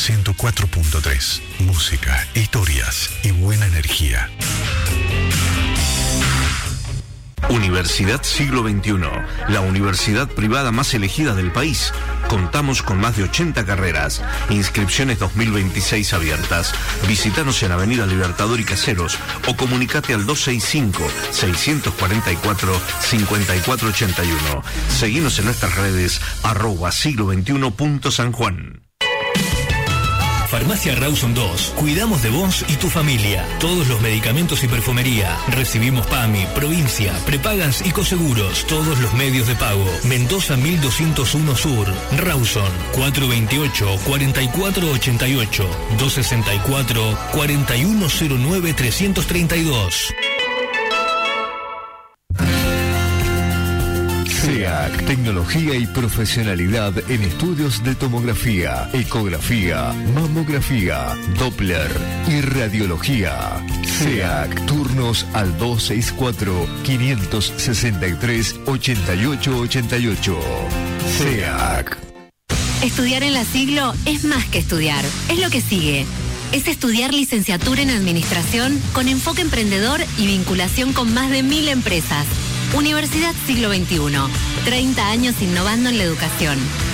104.3. Música, historias y buena energía. Universidad Siglo XXI, la universidad privada más elegida del país. Contamos con más de 80 carreras. Inscripciones 2026 abiertas. Visítanos en Avenida Libertador y Caseros o comunicate al 265-644-5481. Seguinos en nuestras redes @siglo21.sanjuan. Farmacia Rawson 2. Cuidamos de vos y tu familia. Todos los medicamentos y perfumería. Recibimos PAMI, provincia, prepagas y coseguros. Todos los medios de pago. Mendoza 1201 Sur. Rawson 428-4488. 264-4109-332. SEAC, tecnología y profesionalidad en estudios de tomografía, ecografía, mamografía, Doppler y radiología. SEAC, turnos al 264-563-8888. SEAC. Estudiar en la Siglo es más que estudiar, es lo que sigue. Es estudiar licenciatura en Administración con enfoque emprendedor y vinculación con más de 1000 empresas. Universidad Siglo XXI, 30 años innovando en la educación.